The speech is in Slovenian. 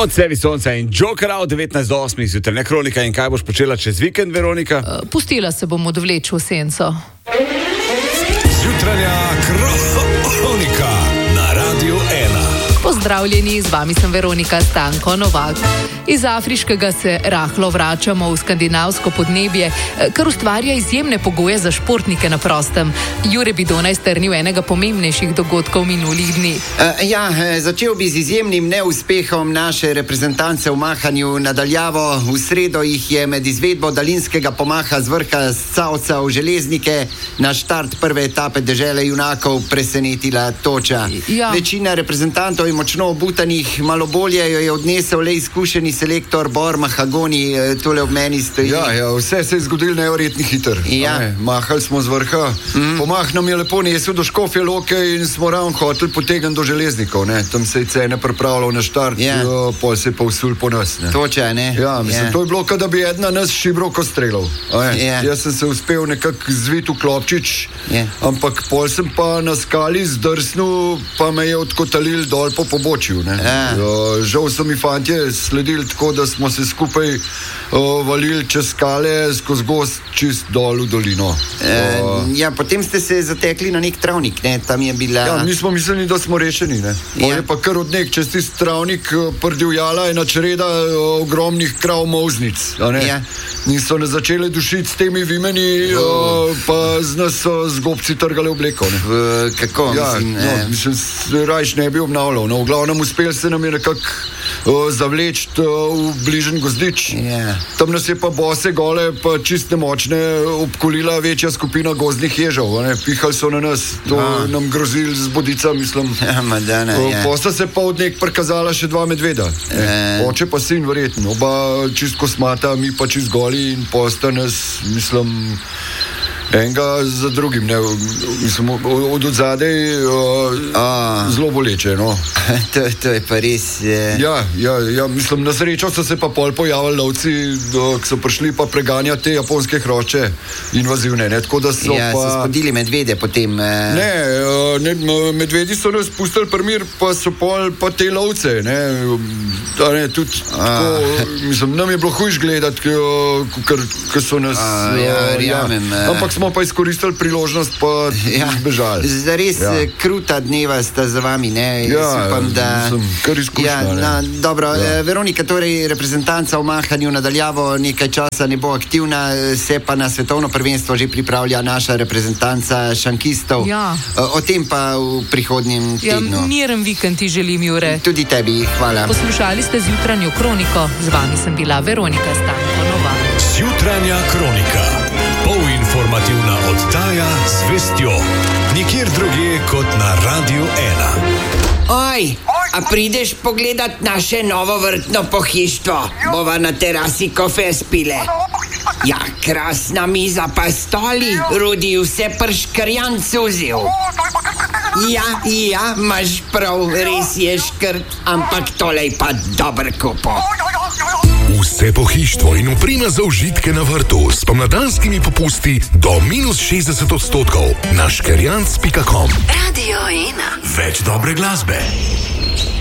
Od sebi sonca in Jokera od 19 do 8 zjutraj kronika. In kaj boš počela čez vikend, Veronika? Pustila se bom odvleči v senco. Jutranja kronika na Radiu 1. Pozdravljeni, z vami sem Veronika Stanko Novak. Iz afriškega se rahlo vračamo v skandinavsko podnebje, kar ustvarja izjemne pogoje za športnike na prostem. Jure Bidona je strnil enega pomembnejših dogodkov minulih dni. Začel bi z izjemnim neuspehom naše reprezentance v mahanju nadaljavo. V sredo jih je med izvedbo daljinskega pomaha z vrha Scavca v Železnike na štart prve etape dežele junakov presenetila toča. Ja. Večina reprezentantov je močno obutanih, malo bolje jo je odnesel le izkušeni selektor Bor Mahagoni, tole ob meni stoji. Ja, vse se je zgodilo neverjetno hiter. Ja. Mahali smo z vrha, pomah nam je lepo nesel do Škofje Loke in smo ravno hoteli potegniti do Železnikov, ne. Tam se je cene pripravljal na štart, pol se je pa vsul po nas, ne. Toča, ne? Ja, mislim, to je bilo, kada bi ena nas šibroko streljal. Jaz sem se uspel nekako zvit v klopčič, ampak pol sem pa na skali zdrsnil, pa me je odkotalil dol po pobočju, ne. Žal so mi fantje sledili tako, da smo se skupaj valili čez skale, skozi gozd, čist dol v dolino. Potem ste se zatekli na nek travnik, ne, tam je bila... Ja, mi smo mislili, da smo rešeni, ne. Je pa kar odnek čez tisti travnik prdivjala ena čreda ogromnih krav molznic, a ne. In so nas začeli dušiti s temi vimeni, pa z nas so z gobci trgali obleko, ne. Kako, mislim, rajš ne bi obnavljal, no, v glavnem uspel se nam je nekako zavleči v bližen gozdič. Tam nas je pa bose gole, pa čist nemočne obkolila večja skupina gozdnih ježov, ne. Pihali so na nas, to nam grozili z bodica, mislim. Posta se pa od nek prikazala še dva medveda. Oče pa sin verjetno, oba čist kosmata, mi pa čist goli in posta nas, mislim, enega za drugim, ne, mislim, od odzadej zelo boleče, no. To je pa res... Ja, mislim, na srečo so se pa pol pojavili lovci, ki so prišli pa preganjati te japonske hrošče invazivne, ne, tako da so so spodili medvede potem... Ne, medvedi so nas pustili primir, pa so pol pa te lovce, ne, tudi tako, mislim, nam je bilo hujš gledati, ker so nas... Ampak smo pa izkoristili priložnost, pa bežali. Zares kruta dneva sta za vami, ne? Kar izkušnja, dobro, Veronika, torej reprezentanca v mahanju nadaljavo nekaj časa ne bo aktivna, se pa na svetovno prvenstvo že pripravlja naša reprezentanca šankistov. O tem pa v prihodnjem tednu. Miren vikend ti želim, Jure. Tudi tebi, hvala. Poslušali ste Zjutranjo kroniko, z vami sem bila Veronika Stanko Novak. Zjutranja kronika. Informativna oddaja z vestjo. Nikjer drugje kot na Radiu 1. Oj, a prideš pogledat naše novo vrtno pohištvo? Bova na terasi kofe spile. Ja, krasna miza pa stoli, Rudi vse prškrjan suzil. Ja, imaš prav, res je škrt, ampak tole je pa dober kupo. Vse pohištvo in oprema za užitke na vrtu s pomladanskimi popusti do -60% na škerjanc.com. Radio 1. Več dobre glasbe.